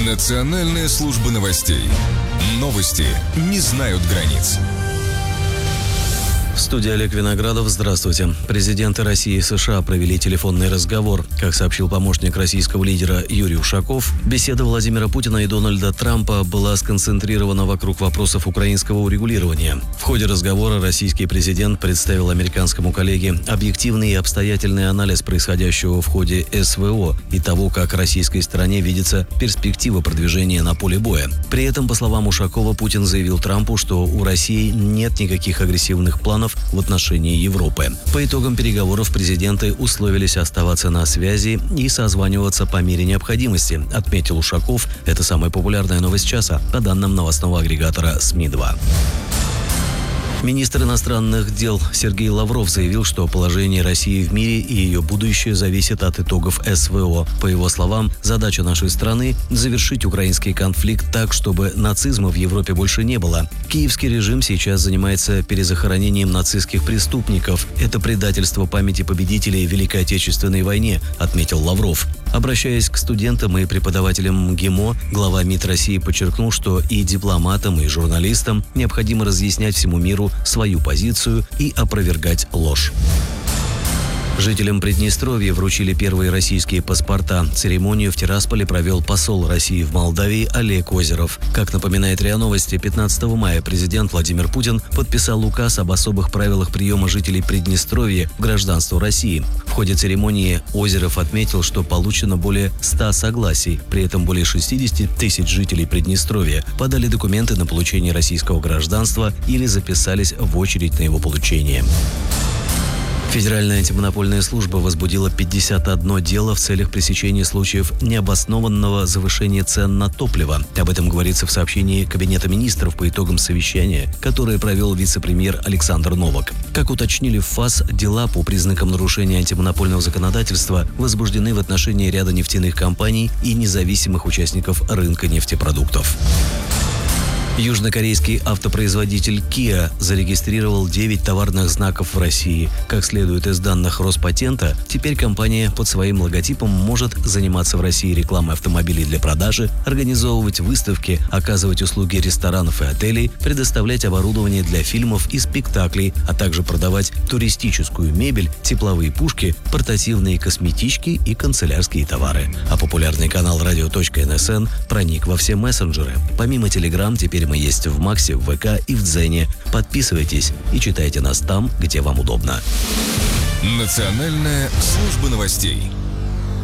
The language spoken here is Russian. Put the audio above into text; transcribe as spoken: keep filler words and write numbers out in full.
Национальная служба новостей. Новости не знают границ. В студии Олег Виноградов. Здравствуйте. Президенты России и США провели телефонный разговор. Как сообщил помощник российского лидера Юрий Ушаков, беседа Владимира Путина и Дональда Трампа была сконцентрирована вокруг вопросов украинского урегулирования. В ходе разговора российский президент представил американскому коллеге объективный и обстоятельный анализ происходящего в ходе СВО и того, как российской стороне видится перспектива продвижения на поле боя. При этом, по словам Ушакова, Путин заявил Трампу, что у России нет никаких агрессивных планов в отношении Европы. По итогам переговоров президенты условились оставаться на связи и созваниваться по мере необходимости, отметил Ушаков. Это самая популярная новость часа, по данным новостного агрегатора СМИ два. Министр иностранных дел Сергей Лавров заявил, что положение России в мире и ее будущее зависит от итогов СВО. По его словам, задача нашей страны – завершить украинский конфликт так, чтобы нацизма в Европе больше не было. Киевский режим сейчас занимается перезахоронением нацистских преступников. Это предательство памяти победителей в Великой Отечественной войне, отметил Лавров. Обращаясь к студентам и преподавателям ГИМО, глава МИД России подчеркнул, что и дипломатам, и журналистам необходимо разъяснять всему миру свою позицию и опровергать ложь. Жителям Приднестровья вручили первые российские паспорта. Церемонию в Тирасполе провел посол России в Молдавии Олег Озеров. Как напоминает РИА Новости, пятнадцатого мая президент Владимир Путин подписал указ об особых правилах приема жителей Приднестровья в гражданство России. В ходе церемонии Озеров отметил, что получено более ста согласий. При этом более шестидесяти тысяч жителей Приднестровья подали документы на получение российского гражданства или записались в очередь на его получение. Федеральная антимонопольная служба возбудила пятьдесят одно дело в целях пресечения случаев необоснованного завышения цен на топливо. Об этом говорится в сообщении Кабинета министров по итогам совещания, которое провел вице-премьер Александр Новак. Как уточнили в ФАС, дела по признакам нарушения антимонопольного законодательства возбуждены в отношении ряда нефтяных компаний и независимых участников рынка нефтепродуктов. Южнокорейский автопроизводитель Kia зарегистрировал девять товарных знаков в России. Как следует из данных Роспатента, теперь компания под своим логотипом может заниматься в России рекламой автомобилей для продажи, организовывать выставки, оказывать услуги ресторанов и отелей, предоставлять оборудование для фильмов и спектаклей, а также продавать туристическую мебель, тепловые пушки, портативные косметички и канцелярские товары. А популярный канал радио точка эн эс эн проник во все мессенджеры. Помимо Telegram, теперь мы есть в Максе, в ВК и в Дзене. Подписывайтесь и читайте нас там, где вам удобно. Национальная служба новостей.